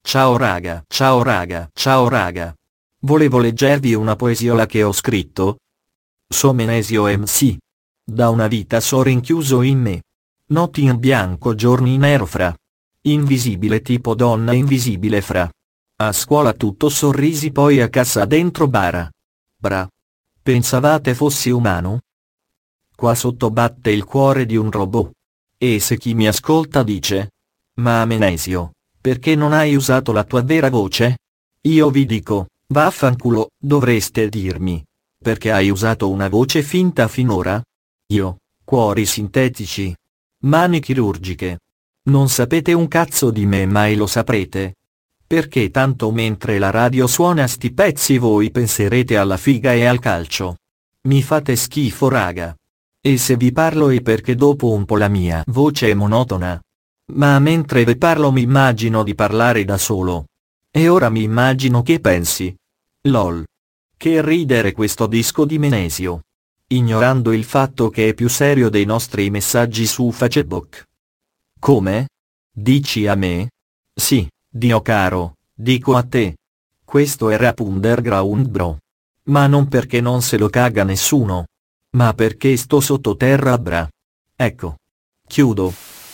Ciao raga, ciao raga, ciao raga. Volevo leggervi una poesiola che ho scritto. So Menesio MC. Da una vita so rinchiuso in me. Notti in bianco, giorni nero fra. Invisibile tipo donna invisibile fra. A scuola tutto sorrisi, poi a casa dentro bara. Bra. Pensavate fossi umano? Qua sotto batte il cuore di un robot. E se chi mi ascolta dice: ma Menesio, perché non hai usato la tua vera voce? Io vi dico: vaffanculo, dovreste dirmi: perché hai usato una voce finta finora? Io, cuori sintetici, mani chirurgiche. Non sapete un cazzo di me, mai lo saprete. Perché tanto mentre la radio suona sti pezzi voi penserete alla figa e al calcio. Mi fate schifo raga. E se vi parlo è perché dopo un po' la mia voce è monotona. Ma mentre vi parlo mi immagino di parlare da solo. E ora mi immagino che pensi: lol. Che ridere questo disco di Menesio. Ignorando il fatto che è più serio dei nostri messaggi su Facebook. Come? Dici a me? Sì, Dio caro, dico a te. Questo è rap underground bro. Ma non perché non se lo caga nessuno. Ma perché sto sottoterra bra. Ecco. Chiudo.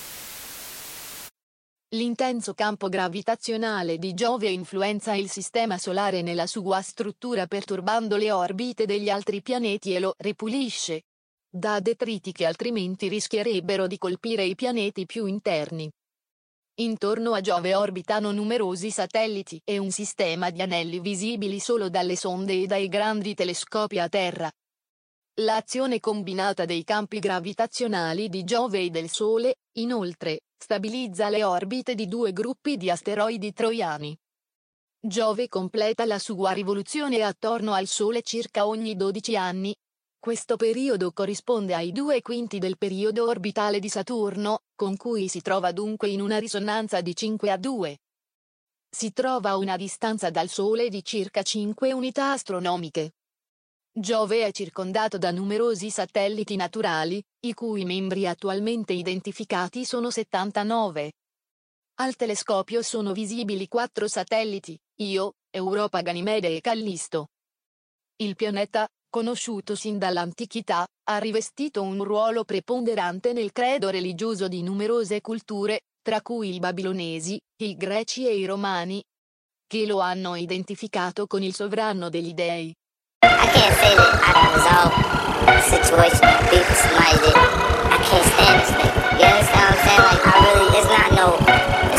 L'intenso campo gravitazionale di Giove influenza il sistema solare nella sua struttura, perturbando le orbite degli altri pianeti e lo ripulisce da detriti che altrimenti rischierebbero di colpire i pianeti più interni. Intorno a Giove orbitano numerosi satelliti e un sistema di anelli visibili solo dalle sonde e dai grandi telescopi a terra. L'azione combinata dei campi gravitazionali di Giove e del Sole, inoltre, stabilizza le orbite di due gruppi di asteroidi troiani. Giove completa la sua rivoluzione attorno al Sole circa ogni 12 anni. Questo periodo corrisponde ai 2/5 del periodo orbitale di Saturno, con cui si trova dunque in una risonanza di 5:2. Si trova a una distanza dal Sole di circa 5 unità astronomiche. Giove è circondato da numerosi satelliti naturali, i cui membri attualmente identificati sono 79. Al telescopio sono visibili 4 satelliti: Io, Europa, Ganimede e Callisto. Il pianeta, conosciuto sin dall'antichità, ha rivestito un ruolo preponderante nel credo religioso di numerose culture, tra cui i babilonesi, i greci e i romani, che lo hanno identificato con il sovrano degli dei. I can't say that I can resolve the situation and be with somebody that I can't stand this thing. You understand what I'm saying? Like, I really, it's not no